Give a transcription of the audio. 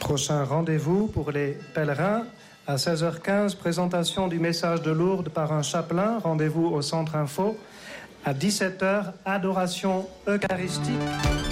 Prochain rendez-vous pour les pèlerins. À 16h15, présentation du message de Lourdes par un chapelain. Rendez-vous au Centre Info. À 17h, adoration eucharistique.